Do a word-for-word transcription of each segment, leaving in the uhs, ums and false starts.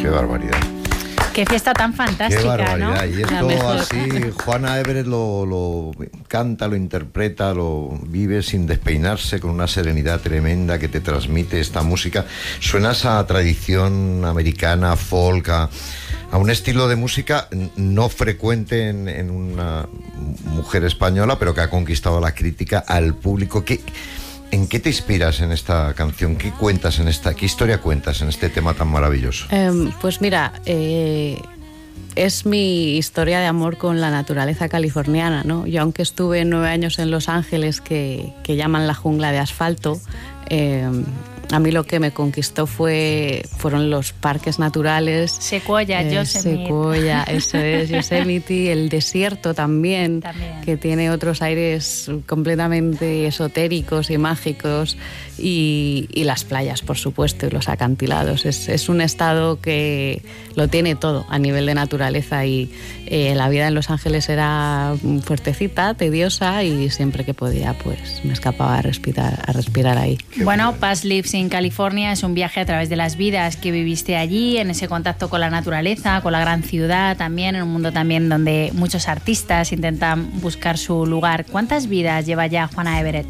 Qué barbaridad. Qué fiesta tan fantástica, Qué barbaridad, ¿no? Y esto así, Juana Everett lo, lo canta, lo interpreta, lo vive sin despeinarse, con una serenidad tremenda que te transmite esta música. Suenas a tradición americana, folk, a, a un estilo de música no frecuente en, en una mujer española, pero que ha conquistado la crítica, al público. ¿Qué, ¿En qué te inspiras en esta canción? ¿Qué cuentas en esta, qué historia cuentas en este tema tan maravilloso? Eh, pues mira, eh, es mi historia de amor con la naturaleza californiana, ¿no? Yo, aunque estuve nueve años en Los Ángeles, que, que llaman la jungla de asfalto, eh, a mí lo que me conquistó fue fueron los parques naturales. Sequoia, eh, Yosemite. Sequoia, eso es, Yosemite, el desierto también, también, que tiene otros aires completamente esotéricos y mágicos, y, y las playas, por supuesto, y los acantilados. Es, es un estado que lo tiene todo a nivel de naturaleza, y eh, la vida en Los Ángeles era fuertecita, tediosa, y siempre que podía pues me escapaba a respirar, a respirar ahí. Bueno, Past Lives in California es un viaje a través de las vidas que viviste allí, en ese contacto con la naturaleza, con la gran ciudad también, en un mundo también donde muchos artistas intentan buscar su lugar. ¿Cuántas vidas lleva ya Juana Everett?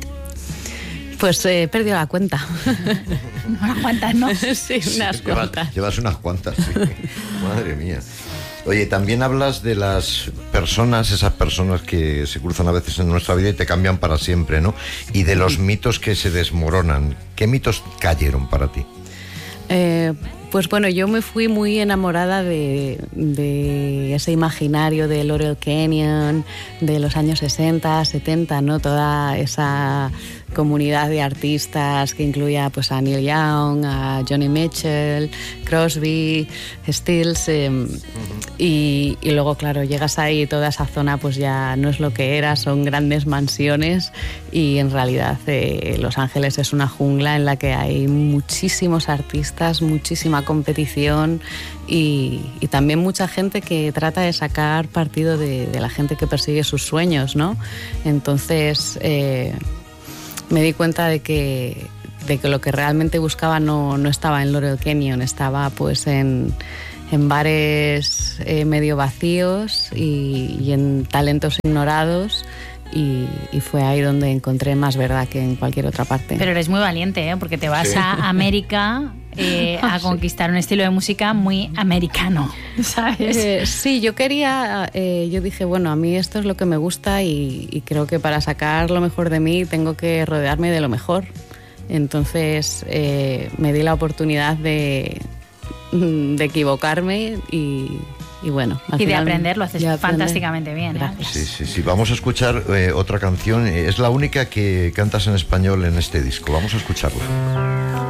Pues he eh, perdido la cuenta. Unas cuantas, ¿no? Sí, unas llevas, cuantas. Llevas unas cuantas, sí. Madre mía. Oye, también hablas de las personas, esas personas que se cruzan a veces en nuestra vida y te cambian para siempre, ¿no? Y de los mitos que se desmoronan. ¿Qué mitos cayeron para ti? Eh, pues bueno, yo me fui muy enamorada de, de ese imaginario de Laurel Canyon, de los años sesenta, setenta, ¿no? Toda esa comunidad de artistas que incluía pues a Neil Young, a Johnny Mitchell, Crosby, Stills, eh, uh-huh. y, y luego claro, llegas ahí y toda esa zona pues ya no es lo que era, son grandes mansiones, y en realidad eh, Los Ángeles es una jungla en la que hay muchísimos artistas, muchísima competición, y, y también mucha gente que trata de sacar partido de, de la gente que persigue sus sueños, ¿no? Entonces eh, me di cuenta de que, de que lo que realmente buscaba no, no estaba en Laurel Canyon, estaba pues en, en bares eh, medio vacíos y, y en talentos ignorados, y, y fue ahí donde encontré más verdad que en cualquier otra parte. Pero eres muy valiente, ¿eh? Porque te vas sí. a América eh, a conquistar un estilo de música muy americano, ¿sabes? Eh, sí, yo quería, eh, yo dije, bueno, a mí esto es lo que me gusta, y, y creo que para sacar lo mejor de mí tengo que rodearme de lo mejor. Entonces eh, me di la oportunidad de, de equivocarme y... Y bueno, al y de final, aprender, lo haces fantásticamente bien. ¿eh? Sí, sí, sí. Vamos a escuchar eh, otra canción. Es la única que cantas en español en este disco. Vamos a escucharla.